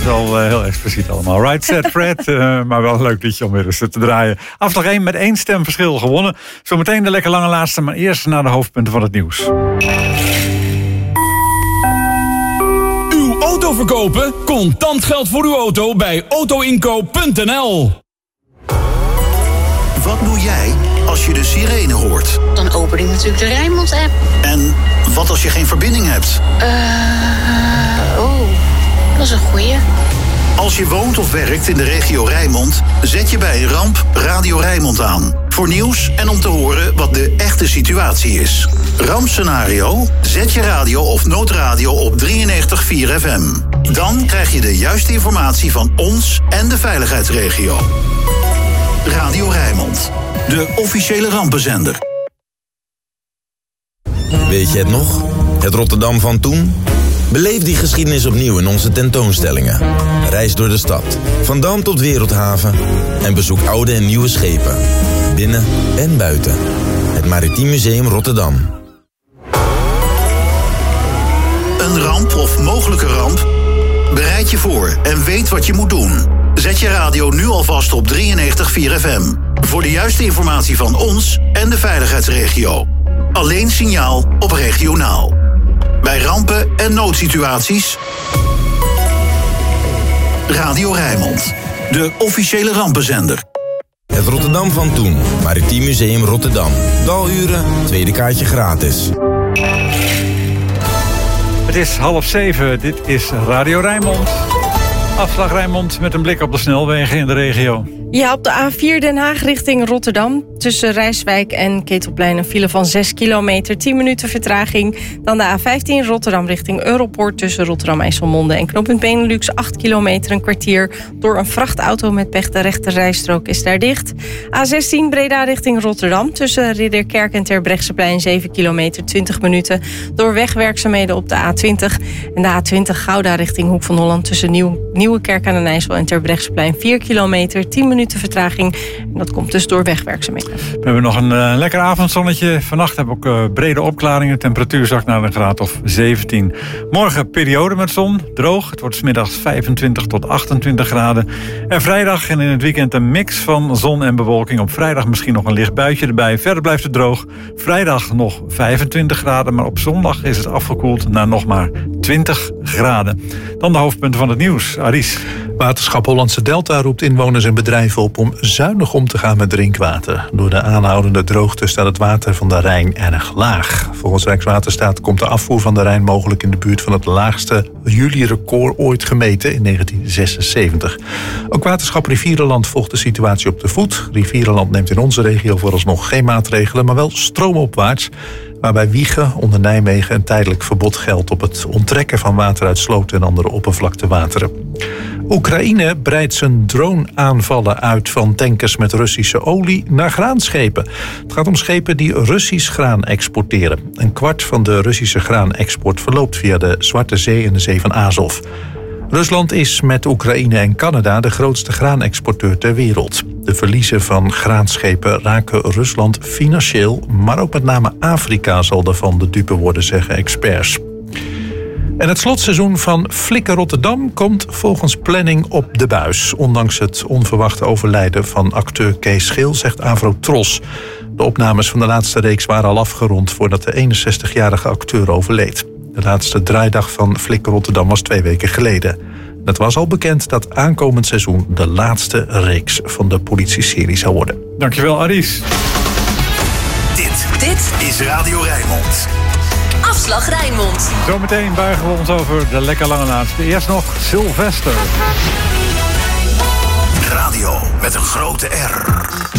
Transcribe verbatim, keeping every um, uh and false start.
wel uh, heel expliciet allemaal. Right Set Fred, uh, maar wel een leuk liedje om weer eens te draaien. Afslag één met één stem verschil gewonnen. Zometeen de lekker lange laatste, maar eerst naar de hoofdpunten van het nieuws. Uw auto verkopen? Contant geld voor uw auto bij autoinkoop punt n l. Wat doe jij als je de sirene hoort? Dan open ik natuurlijk de Rijnmond-app. En wat als je geen verbinding hebt? Eh, uh, oh, dat is een goeie. Als je woont of werkt in de regio Rijnmond, zet je bij een ramp Radio Rijnmond aan. Voor nieuws en om te horen wat de echte situatie is. Rampscenario, zet je radio of noodradio op drieënnegentig komma vier F M. Dan krijg je de juiste informatie van ons en de veiligheidsregio. Radio Rijnmond, de officiële rampenzender. Weet je het nog? Het Rotterdam van toen? Beleef die geschiedenis opnieuw in onze tentoonstellingen. Reis door de stad, van Dam tot Wereldhaven. En bezoek oude en nieuwe schepen. Binnen en buiten. Het Maritiem Museum Rotterdam. Een ramp of mogelijke ramp? Bereid je voor en weet wat je moet doen. Zet je radio nu alvast op drieënnegentig komma vier F M. Voor de juiste informatie van ons en de veiligheidsregio. Alleen signaal op regionaal. Bij rampen en noodsituaties. Radio Rijnmond, de officiële rampenzender. Het Rotterdam van toen. Maritiem Museum Rotterdam. Daluren, tweede kaartje gratis. Het is half zeven, dit is Radio Rijnmond. Afslag Rijnmond met een blik op de snelwegen in de regio. Ja, op de A vier Den Haag richting Rotterdam. Tussen Rijswijk en Ketelplein een file van zes kilometer, tien minuten vertraging. Dan de A vijftien Rotterdam richting Europoort. Tussen Rotterdam IJsselmonde en knooppunt Benelux acht kilometer, een kwartier. Door een vrachtauto met pech, de rechte rijstrook is daar dicht. A zestien Breda richting Rotterdam. Tussen Ridderkerk en Terbrechtseplein zeven kilometer, twintig minuten. Door wegwerkzaamheden op de A twintig. En de A twintig Gouda richting Hoek van Holland. Tussen Nieuw, Nieuwekerk aan den IJssel en Terbrechtseplein vier kilometer, tien minuten vertraging. En dat komt dus door wegwerkzaamheden. We hebben nog een uh, lekker avondzonnetje. Vannacht hebben we ook uh, brede opklaringen. De temperatuur zakt naar een graad of zeventien. Morgen periode met zon, droog. Het wordt 's middags vijfentwintig tot achtentwintig graden. En vrijdag en in het weekend een mix van zon en bewolking. Op vrijdag misschien nog een licht buitje erbij. Verder blijft het droog. Vrijdag nog vijfentwintig graden. Maar op zondag is het afgekoeld naar nog maar twintig graden. Dan de hoofdpunten van het nieuws. Aris. Waterschap Hollandse Delta roept inwoners en bedrijven op om zuinig om te gaan met drinkwater. Door de aanhoudende droogte staat het water van de Rijn erg laag. Volgens Rijkswaterstaat komt de afvoer van de Rijn mogelijk in de buurt van het laagste juli-record ooit gemeten in negentien zesenzeventig. Ook Waterschap Rivierenland volgt de situatie op de voet. Rivierenland neemt in onze regio vooralsnog geen maatregelen, maar wel stroomopwaarts. Waarbij Wijchen onder Nijmegen een tijdelijk verbod geldt op het onttrekken van water uit sloten en andere oppervlaktewateren. Oekraïne breidt zijn drone-aanvallen uit van tankers met Russische olie naar graanschepen. Het gaat om schepen die Russisch graan exporteren. Een kwart van de Russische graanexport verloopt via de Zwarte Zee en de Zee van Azov. Rusland is met Oekraïne en Canada de grootste graanexporteur ter wereld. De verliezen van graanschepen raken Rusland financieel, maar ook met name Afrika zal daarvan de dupe worden, zeggen experts. En het slotseizoen van Flikker Rotterdam komt volgens planning op de buis. Ondanks het onverwachte overlijden van acteur Kees Schil, zegt Avrotros. De opnames van de laatste reeks waren al afgerond voordat de eenenzestigjarige acteur overleed. De laatste draaidag van Flikker Rotterdam was twee weken geleden. Het was al bekend dat aankomend seizoen de laatste reeks van de politieserie zou worden. Dankjewel, Aris. Dit, dit is Radio Rijnmond. Afslag Rijnmond. Zometeen buigen we ons over de lekker lange laatste. Eerst nog Sylvester. Radio met een grote R.